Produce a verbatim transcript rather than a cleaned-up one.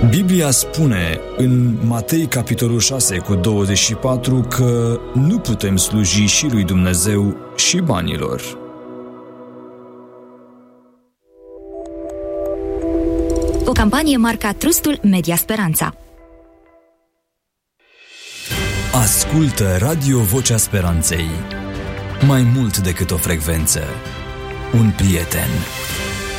Biblia spune în Matei, capitolul șase, cu douăzeci și patru, că nu putem sluji și lui Dumnezeu și banilor. O campanie marca Trustul Media Speranța. Ascultă Radio Vocea Speranței. Mai mult decât o frecvență, un prieten.